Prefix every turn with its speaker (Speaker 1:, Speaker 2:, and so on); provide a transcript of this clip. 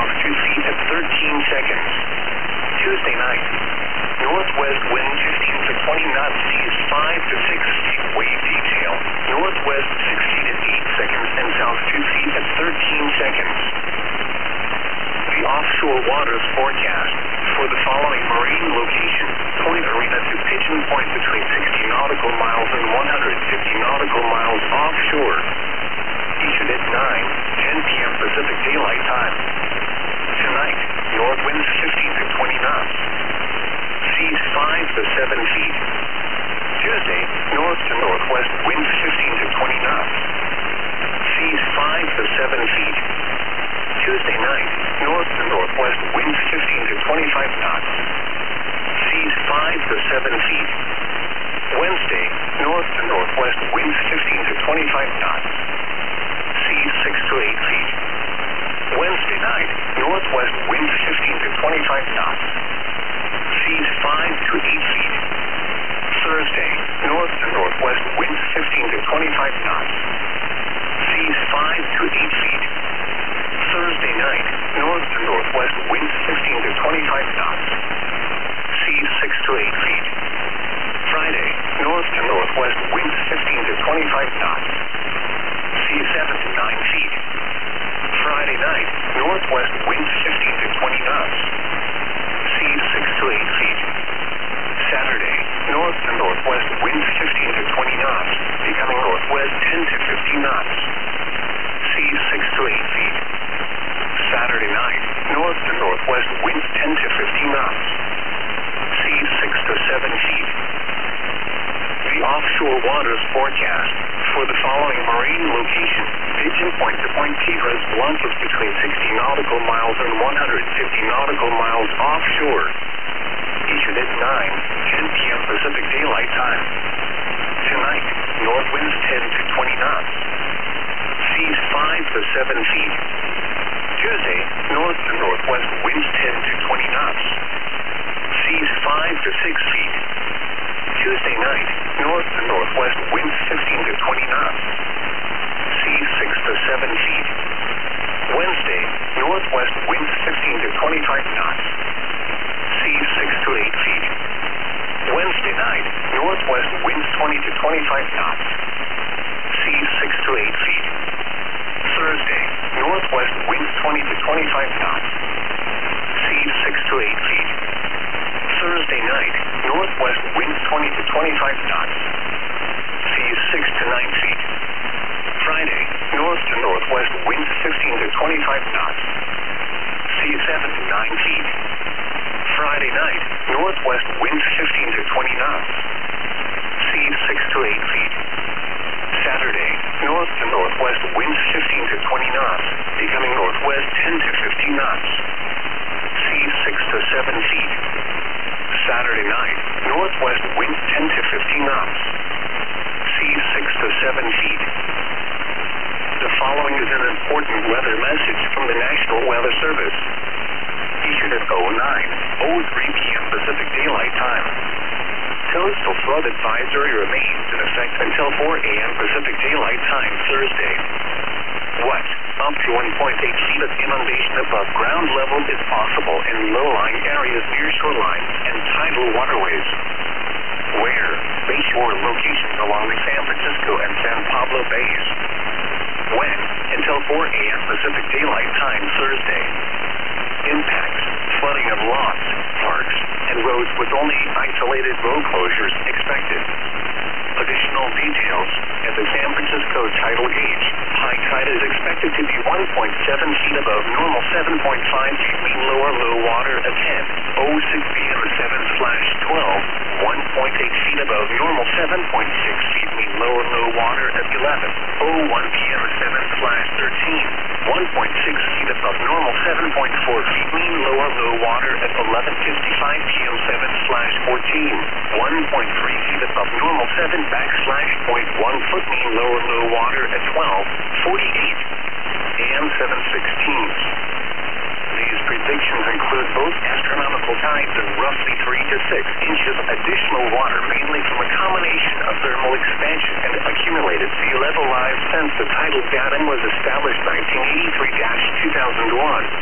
Speaker 1: south 2 feet at 13 seconds. Tuesday night, northwest wind 15 to 20 knots, seas 5 to 6 feet, wave detail, northwest 6 feet at 8 seconds and south 2 feet at 13 seconds. The offshore waters forecast for the following marine location: Point Arena to Pigeon Point between 60 nautical miles and 150 nautical miles offshore. Issued at 9:10 p.m. Pacific Daylight Time. Tonight, north winds 15 to 20 knots. Seas 5 to 7 feet. Tuesday, north to northwest winds 15 to 20 knots. Seas 5 to 7 feet. Tuesday night, north to northwest winds 15 to 25 knots. Seas 5 to 7 feet. Wednesday, north to northwest winds 15 to 25 knots. Seas 6 to 8 feet. Wednesday night, northwest winds 15 to 25 knots. Seas 5 to 8 feet. Thursday, north to northwest winds 15 to 25 knots. Seas 5 to 8 feet. Thursday night, north to northwest winds 15 to 25 knots. Seas 6 to 8 feet. Friday, north to northwest winds 15 to 25 knots. Seas 7 to 9 feet. Friday night, northwest winds 15 to 20 knots. Seas 6 to 8 feet. Saturday, north to northwest winds 15 to 20 knots, becoming northwest 10 to 15 knots. Seas 6 to 8 feet. Saturday night, north to northwest winds 10 to 15 knots. Seas 6 to 7 feet. The offshore waters forecast for the following marine location: Pigeon Point to Point Piedras Blancas between 60 nautical miles and 150 nautical miles offshore. Issued at 9:10 p.m. Pacific Daylight Time. Tonight, north winds 10 to 20 knots. Seas 5 to 7 feet. Tuesday, north to northwest winds 10 to 20 knots. Seas 5 to 6 feet. Tuesday night, north to northwest winds 15 to 20 knots. Seas 6 to 7 feet. Wednesday, northwest winds 15 to 25 knots. Seas 6 to 8 feet. Wednesday night, northwest winds 20 to 25 knots. Seas 6 to 8 feet. Thursday, northwest winds 20 to 25 knots. Seas 6 to 8 feet. Thursday night, northwest winds 20 to 25 knots. Seas 6 to 9 feet. Friday, north to northwest winds 15 to 25 knots. Seas 7 to 9 feet. Friday night, northwest winds 15 to 20 knots. Seas 6 to 8 feet. Saturday, north to northwest winds 15 to 20 knots, becoming northwest 10 to 15 knots. Seas 6 to 7 feet. Saturday night, northwest winds 10 to 15 knots. Seas 6 to 7 feet. The following is an important weather message from the National Weather Service. Issued at 09:03 p.m. Pacific Daylight Time. Coastal flood advisory remains in effect until 4 a.m. Pacific Daylight Time Thursday. What? Up to 1.8 feet of inundation above ground level is possible in low-lying areas near shorelines and tidal waterways. Where? Bayshore locations along the San Francisco and San Pablo Bays. When? Until 4 a.m. Pacific Daylight Time Thursday. Impacts: flooding of lots, parks, and roads with only isolated road closures expected. Additional details: at the San Francisco tidal gauge, high tide is expected to be 1.7 feet above normal, 7.5 feet mean low water at 10:06 p.m. 7/12, 1.8 feet above normal, 7.6 feet mean low water at 11:01 p.m. 7/13, 1.6 feet above normal, 7.4 feet mean low water at 11:55 p.m. 7/14, 1.3 feet above normal, 7/.1 foot mean low water at 12:48 a.m. 7/16. These predictions include both astronomical tides and roughly 3 to 6 inches of additional water, mainly from a combination of thermal expansion and accumulated sea level rise since the tidal datum was established 1983-2001.